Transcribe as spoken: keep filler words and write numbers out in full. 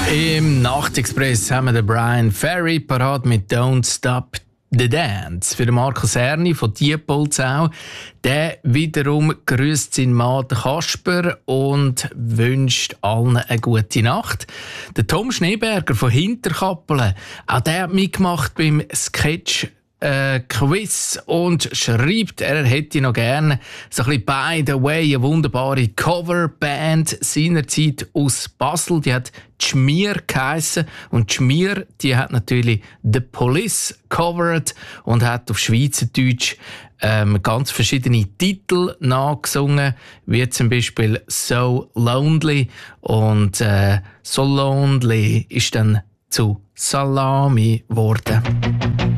Im Nachtexpress haben wir den Brian Ferry parat mit «Don't Stop the Dance». Für den Markus Erni von Diepoldsau. Der wiederum grüßt seinen Mann Kasper und wünscht allen eine gute Nacht. Der Tom Schneeberger von Hinterkappelen, auch der hat mitgemacht beim Sketch Äh, Quiz und schreibt, er hätte noch gerne so ein bisschen «By the Way», eine wunderbare Coverband seinerzeit aus Basel. Die hat «Schmier» geheissen und «Schmier», die hat natürlich «The Police» covered und hat auf Schweizerdeutsch ähm, ganz verschiedene Titel nachgesungen, wie zum Beispiel «So Lonely» und äh, «So Lonely» ist dann zu «Salami» geworden.